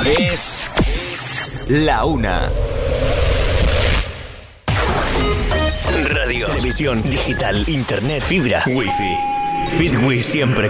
Es la una. Radio, televisión, digital, internet, fibra, wifi. Fitwi siempre